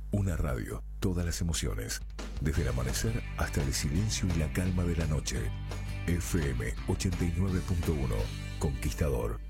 Una radio, todas las emociones, desde el amanecer hasta el silencio y la calma de la noche. FM 89.1, Conquistador.